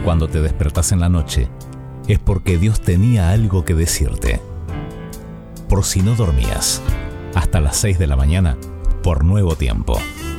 Cuando te despertás en la noche, es porque Dios tenía algo que decirte. Por si no dormías, hasta las 6 de la mañana, por Nuevo Tiempo.